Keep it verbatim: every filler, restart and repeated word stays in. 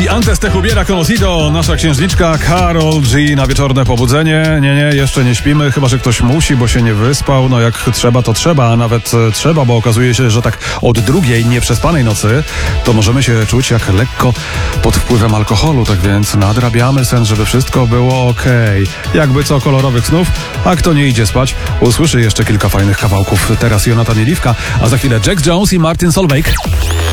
I antes te hubiera conocido, nasza księżniczka Karol G na wieczorne pobudzenie. Nie, nie, jeszcze nie śpimy, chyba że ktoś musi, bo się nie wyspał. No jak trzeba, to trzeba, a nawet trzeba, bo okazuje się, że tak od drugiej nieprzespanej nocy to możemy się czuć jak lekko pod wpływem alkoholu. Tak więc nadrabiamy sen, żeby wszystko było okej. Okay. Jakby co, kolorowych snów, a kto nie idzie spać, usłyszy jeszcze kilka fajnych kawałków. Teraz Jonatan Liwka, a za chwilę Jack Jones i Martin Solveig.